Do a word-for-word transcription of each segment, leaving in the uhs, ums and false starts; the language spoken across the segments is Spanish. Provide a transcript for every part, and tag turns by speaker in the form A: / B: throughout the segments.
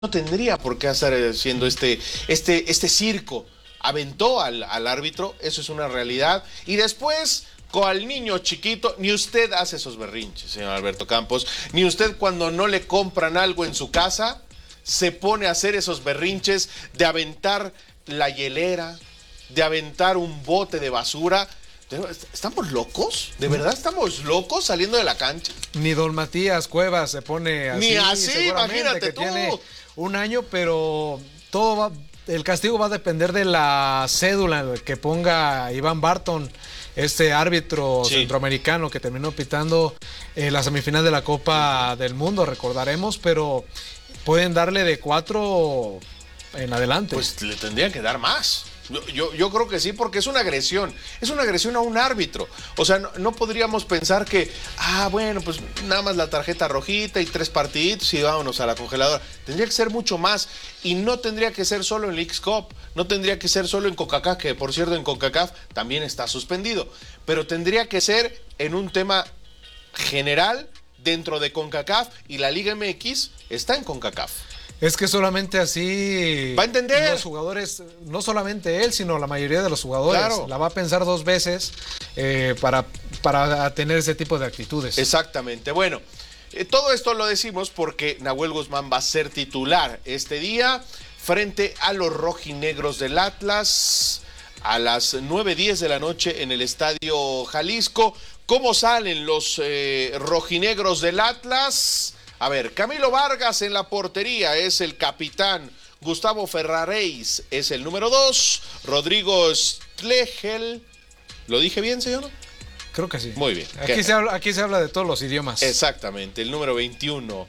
A: no tendría por qué estar haciendo este, este, este circo. Aventó al, al árbitro, eso es una realidad. Y después, con el niño chiquito, ni usted hace esos berrinches, señor Alberto Campos. Ni usted, cuando no le compran algo en su casa, se pone a hacer esos berrinches de aventar la hielera, de aventar un bote de basura. ¿Estamos locos? ¿De verdad estamos locos saliendo de la cancha?
B: Ni don Matías Cuevas se pone así.
A: Ni así, imagínate
B: que
A: tú.
B: Tiene un año, pero todo va, el castigo va a depender de la cédula que ponga Iván Barton, este árbitro sí. centroamericano que terminó pitando eh, la semifinal de la Copa del Mundo, recordaremos, pero pueden darle de cuatro en adelante.
A: Pues le tendrían que dar más. Yo, yo, yo creo que sí, porque es una agresión, es una agresión a un árbitro. O sea, no, no podríamos pensar que, ah, bueno, pues nada más la tarjeta rojita y tres partiditos y vámonos a la congeladora. Tendría que ser mucho más, y no tendría que ser solo en Leagues Cup, no tendría que ser solo en CONCACAF, que por cierto en CONCACAF también está suspendido, pero tendría que ser en un tema general dentro de CONCACAF, y la Liga M X está en CONCACAF.
B: Es que solamente así
A: va a entender
B: los jugadores, no solamente él, sino la mayoría de los jugadores, claro. la va a pensar dos veces eh, para, para tener ese tipo de actitudes.
A: Exactamente. Bueno, eh, todo esto lo decimos porque Nahuel Guzmán va a ser titular este día frente a los rojinegros del Atlas a las nueve diez de la noche en el Estadio Jalisco. ¿Cómo salen los eh, rojinegros del Atlas? A ver, Camilo Vargas en la portería es el capitán, Gustavo Ferrareis es el número dos, Rodrigo Schlegel, ¿lo dije bien, señor?
B: Creo que sí.
A: Muy bien.
B: Aquí se, habla, aquí se habla de todos los idiomas.
A: Exactamente, el número veintiuno.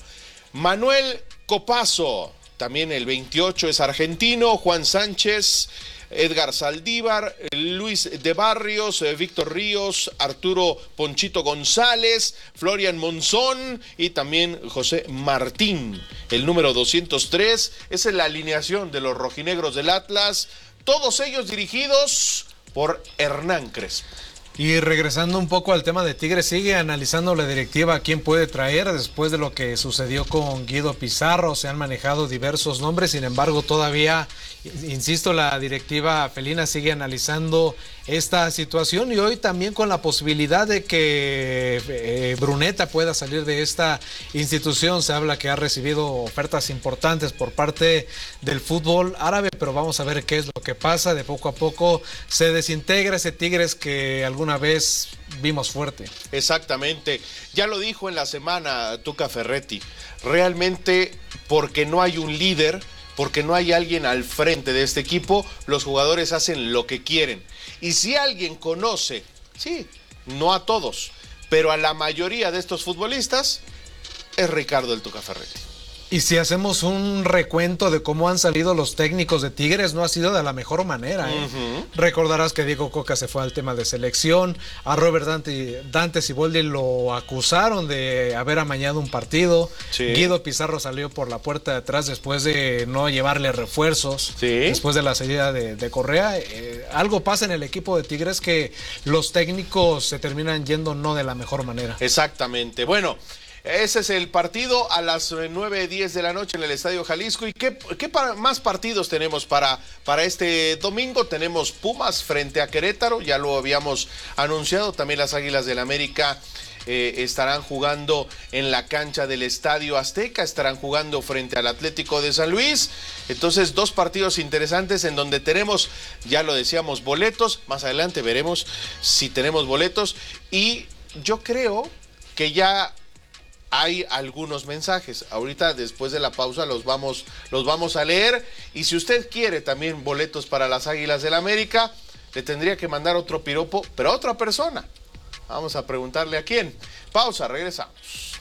A: Manuel Copazo, también el veintiocho es argentino, Juan Sánchez, Edgar Saldívar, Luis de Barrios, eh, Víctor Ríos, Arturo Ponchito González, Florian Monzón y también José Martín. El número doscientos tres, esa es la alineación de los rojinegros del Atlas, todos ellos dirigidos por Hernán Crespo.
B: Y regresando un poco al tema de Tigres, sigue analizando la directiva a quién puede traer después de lo que sucedió con Guido Pizarro. Se han manejado diversos nombres, sin embargo todavía, insisto, la directiva felina sigue analizando esta situación, y hoy también con la posibilidad de que eh, Bruneta pueda salir de esta institución. Se habla que ha recibido ofertas importantes por parte del fútbol árabe, pero vamos a ver qué es lo que pasa. De poco a poco se desintegra ese Tigres que alguna vez vimos fuerte.
A: Exactamente, ya lo dijo en la semana Tuca Ferretti, realmente porque no hay un líder, porque no hay alguien al frente de este equipo, los jugadores hacen lo que quieren. Y si alguien conoce, sí, no a todos, pero a la mayoría de estos futbolistas, es Ricardo el Tuca Ferretti.
B: Y si hacemos un recuento de cómo han salido los técnicos de Tigres, no ha sido de la mejor manera. ¿eh? Uh-huh. Recordarás que Diego Coca se fue al tema de selección, a Robert Dante, Dante Siboldi lo acusaron de haber amañado un partido, sí. Guido Pizarro salió por la puerta de atrás después de no llevarle refuerzos, sí. después de la salida de, de Correa. Eh, algo pasa en el equipo de Tigres que los técnicos se terminan yendo no de la mejor manera.
A: Exactamente, bueno. Ese es el partido a las nueve diez de la noche en el Estadio Jalisco. ¿Y qué, qué para, más partidos tenemos para, para este domingo? Tenemos Pumas frente a Querétaro, ya lo habíamos anunciado. También las Águilas del América eh, estarán jugando en la cancha del Estadio Azteca, estarán jugando frente al Atlético de San Luis. Entonces, dos partidos interesantes en donde tenemos, ya lo decíamos, boletos. Más adelante veremos si tenemos boletos. Y yo creo que ya hay algunos mensajes. Ahorita, después de la pausa, los vamos, los vamos a leer. Y si usted quiere también boletos para las Águilas del América, le tendría que mandar otro piropo, pero a otra persona. Vamos a preguntarle a quién. Pausa, regresamos.